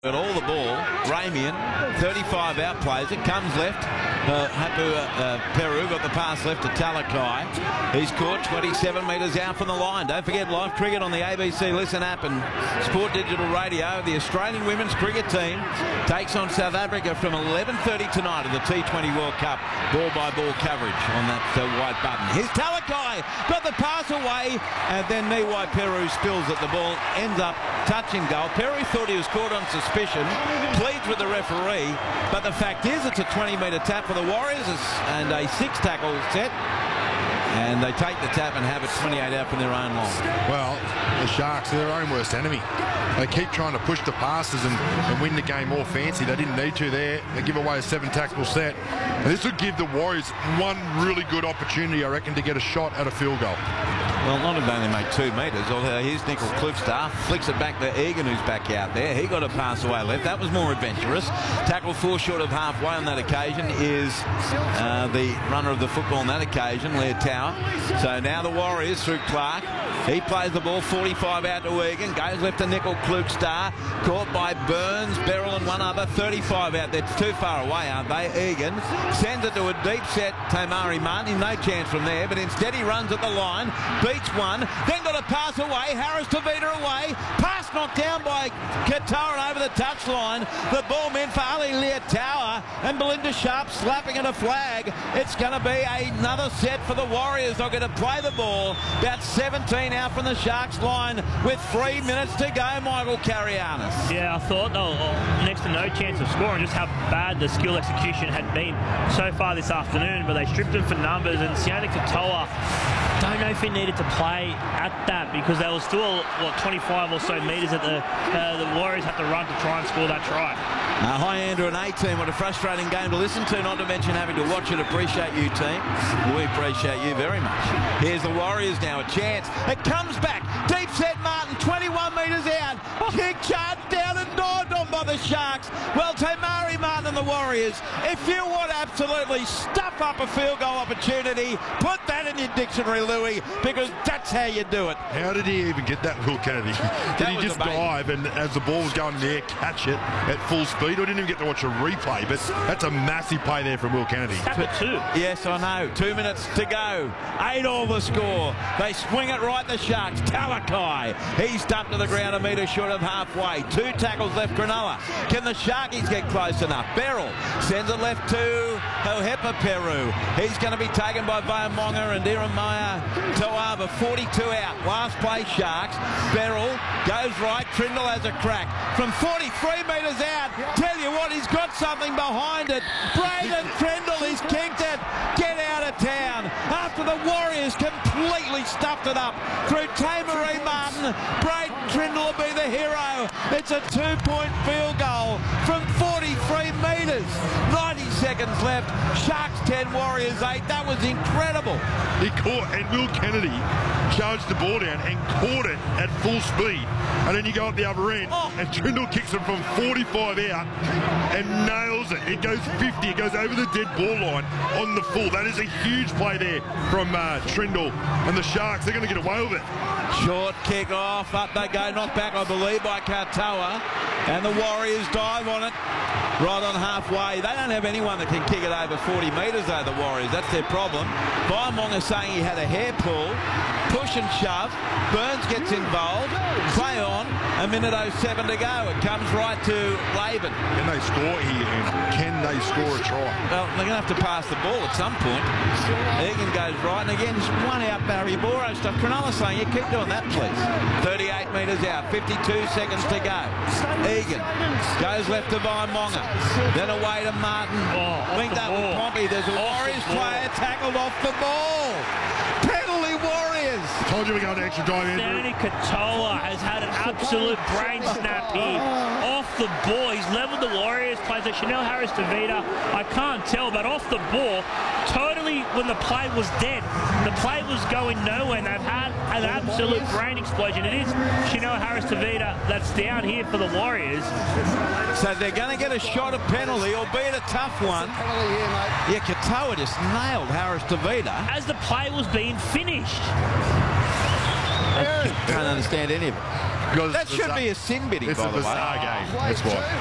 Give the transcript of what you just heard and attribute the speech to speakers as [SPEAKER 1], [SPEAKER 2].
[SPEAKER 1] Got all the ball. Ramian, 35 outplays it, comes left. Peru got the pass left to Talakai. He's caught 27 metres out from the line. Don't forget live cricket on the ABC Listen app and Sport Digital Radio. The Australian women's cricket team takes on South Africa from 11:30 tonight at the T20 World Cup. Ball-by-ball coverage on that white button. Here's Talakai, got the pass away, and then Niwai Peru spills it. The ball ends up touching goal. Peru thought he was caught on suspicion, pleads with the referee, but the fact is it's a 20-metre tap for the Warriors and a 6-tackle set, and they take the tap and have it 28 out from their own line. Well,
[SPEAKER 2] the Sharks are their own worst enemy. They keep trying to push the passes and win the game more fancy. They didn't need to there. They give away a 7-tackle set. And this would give the Warriors one really good opportunity, I reckon, to get a shot at a field goal.
[SPEAKER 1] Well, not if they only made 2 metres. Here's Nickel Klugstad, flicks it back to Egan, who's back out there. He got a pass away left. That was more adventurous. Tackle 4 short of halfway on that occasion is the runner of the football on that occasion, Leah Tower. So now the Warriors through Clark. He plays the ball 45 out to Egan, goes left to Nickel Klugstad, caught by Burns, Beryl and one other. 35 out there, too far away, aren't they? Egan sends it to a deep set. Tamari Martin, no chance from there, but instead he runs at the line, beats one, then got a pass away. Harris Tavita away, pass knocked down by Katoa over the touchline. The ball meant for Ali Leah Tower, and Belinda Sharp slapping at a flag. It's going to be another set for the Warriors. They're going to play the ball about 17 out from the Sharks line with 3 minutes to go. Michael Carianis.
[SPEAKER 3] Yeah, I thought they were next to no chance of scoring, just how bad the skill execution had been so far this afternoon, but they stripped him for numbers, and Sione Katoa, don't know if he needed to play at that, because there was still, 25 or so metres that the Warriors had to run to try and score that try.
[SPEAKER 1] Hi Andrew and 18, what a frustrating game to listen to, not to mention having to watch it. Appreciate you, team. We appreciate you very much. Here's the Warriors now, a chance. It comes back, deep set Martin, 21 metres out. Kick charged down and dived on by the Sharks. Well, Tamari Martin and the Warriors, if you want to absolutely stuff up a field goal opportunity, put that in your dictionary, Louis, because that's how you do it.
[SPEAKER 2] How did he even get that, Will Kennedy? Did he just dive and as the ball was going in the air, catch it at full speed? I didn't even get to watch a replay, but that's a massive play there from Will Kennedy.
[SPEAKER 1] Yes, I know. 2 minutes to go. 8 all the score. They swing it right, the Sharks. Talakai, he's dumped to the ground, a metre short of halfway. 2 tackles left, Cronulla. Can the Sharkies get close enough? Beryl sends it left to Hohepa Peru. He's going to be taken by Vayamonga and Iremaya Toava. 42 out. Last play, Sharks. Beryl goes right. Trindle has a crack. From 43 metres out, tell you what, he's got something behind it. Braden Trindle, he's kicked it. Get out of town. After the Warriors completely stuffed it up through Tamari Martin, Braden Trindle will be the hero. It's a 2-point field goal from 43 metres. 90 seconds left. Sharks 10, Warriors 8. That was incredible.
[SPEAKER 2] He caught, and Will Kennedy charged the ball down and caught it at full speed. And then you go up the other end, and Trindle kicks it from 45 out and nails it. It goes 50. It goes over the dead ball line on the full. That is a huge play there from Trindle. And the Sharks, they're going to get away with it.
[SPEAKER 1] Short kick off. Up they go. Knocked back, I believe, by Katoa. And the Warriors dive on it right on halfway. They don't have anyone that can kick it over 40 metres, though, the Warriors. That's their problem. Vayamonga saying he had a hair pull. Push and shove. Burns gets involved. Play on. 1:07 to go. It comes right to Laban.
[SPEAKER 2] Can they score here? Can they score a try?
[SPEAKER 1] Well, they're going to have to pass the ball at some point. Egan goes right. And again, just one out Barry Boro stuff. Cronulla saying, you keep doing that, please. 38 metres out. 52 seconds to go. Egan goes left to Vayamonga. Then away to Martin. Linked up with Pompey. There's a Warriors player tackled off the ball. Penalty Warriors.
[SPEAKER 2] Told you we're going to extra time, Andrew.
[SPEAKER 3] Sione Katoa has had an absolute brain snap here. Off the ball, he's levelled the Warriors. Plays at Chanel Harris Tavita. I can't tell, but off the ball, totally when the play was dead. The play was going nowhere, and they've had an absolute brain explosion. It is Chanel Harris Tavita that's down here for the Warriors.
[SPEAKER 1] So they're going to get a shot at penalty, albeit a tough one. Yeah, Katoa just nailed Harris Tavita.
[SPEAKER 3] As the play was being finished.
[SPEAKER 1] I can't understand any of it.
[SPEAKER 2] Because
[SPEAKER 1] That should be a sin bidding,
[SPEAKER 2] it's
[SPEAKER 1] by
[SPEAKER 2] a
[SPEAKER 1] the way.
[SPEAKER 2] bizarre game. That's why.